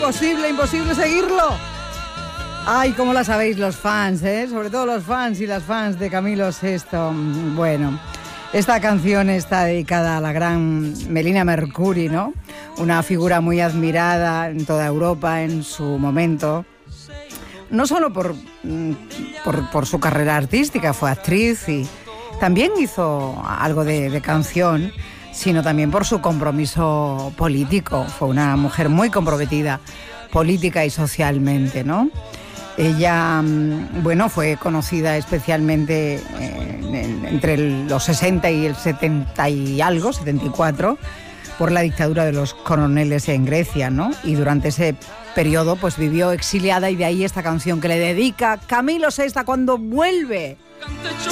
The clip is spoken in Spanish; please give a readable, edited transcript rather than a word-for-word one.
imposible seguirlo. Ay, cómo la sabéis los fans, ¿eh? Sobre todo los fans y las fans de Camilo VI. Bueno, esta canción está dedicada a la gran Melina Mercouri, ¿no? Una figura muy admirada en toda Europa en su momento. No solo por su carrera artística, fue actriz y también hizo algo de canción, sino también por su compromiso político. Fue una mujer muy comprometida política y socialmente, ¿no? Ella, bueno, fue conocida especialmente entre los 60 y el 70 y algo, 74, por la dictadura de los coroneles en Grecia, ¿no? Y durante ese periodo, pues vivió exiliada, y de ahí esta canción que le dedica Camilo VI cuando vuelve.